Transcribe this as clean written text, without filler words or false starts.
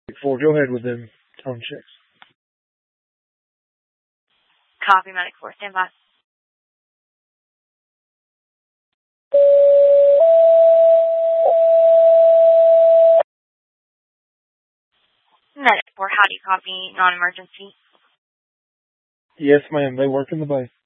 4, go ahead with them tone checks. Copy, Medic 4, stand by. Medic 4, how do you copy non-emergency? Yes, ma'am. They work in the bay.